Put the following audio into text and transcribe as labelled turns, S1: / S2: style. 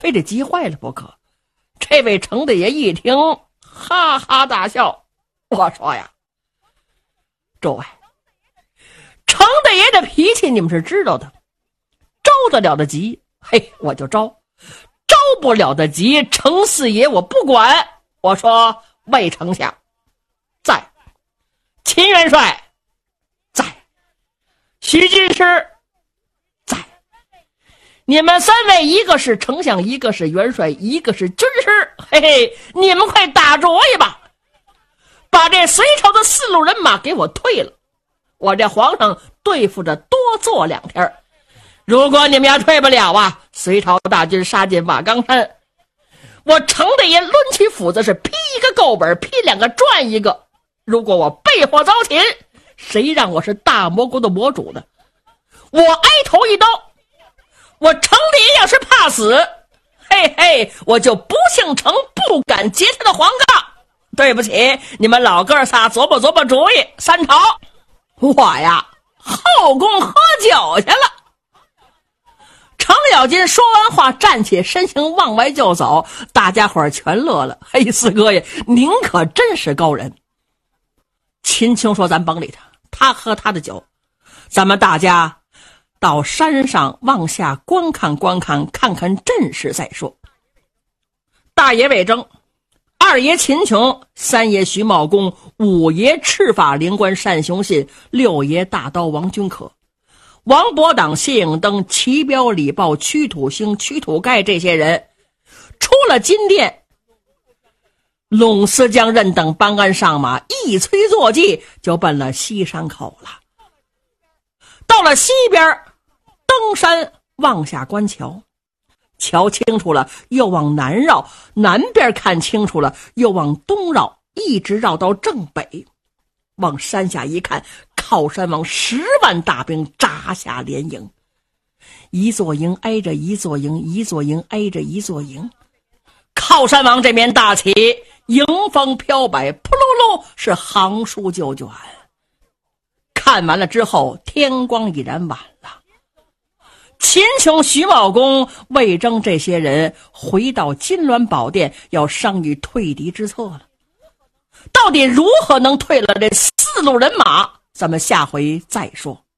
S1: 非得急坏了不可。这位程大爷一听，哈哈大笑。我说呀，诸位，程大爷的脾气你们是知道的，招得了的急，嘿，我就招；招不了的急，程四爷我不管。我说魏丞相在，秦元帅在，徐军师在，你们三位一个是丞相，一个是元帅，一个是军师，嘿嘿，你们快打主意吧，把这隋朝的4路人马给我退了，我这皇上对付着多做2天。如果你们要退不了啊，隋朝大军杀进瓦岗山，我程大爷抡起斧子是劈一个够本，劈2个转一个。如果我被火遭擒，谁让我是大魔国的魔主呢？我挨头一刀，我程大爷要是怕死，嘿嘿，我就不姓程，不敢结他的黄杠。对不起，你们老哥仨琢磨琢磨主意。3朝，我呀后宫喝酒去了。程咬金说完话，站起身形往外就走，大家伙全乐了。嘿，四哥爷，您可真是高人。秦琼说：“咱甭理他，他喝他的酒，咱们大家到山上往下观看观看，看看阵势再说。”大爷魏征，二爷秦琼，三爷徐茂公，五爷赤发灵官单雄信，六爷大刀王君可，王伯党、谢应登、齐彪、李豹、屈土兴、屈土盖这些人出了金殿，陇思江任等班杆上马，一催坐骑就奔了西山口了。到了西边，登山往下观瞧，瞧清楚了又往南绕，南边看清楚了又往东绕，一直绕到正北。往山下一看，靠山王10万大兵扎下连营，一座营挨着一座营，一座营挨着一座营。靠山王这面大旗迎风飘摆，扑噜噜是行书就卷。看完了之后，天光已然晚了。秦琼、徐茂公、魏征这些人回到金銮宝殿，要商议退敌之策了。到底如何能退了这4路人马，咱们下回再说。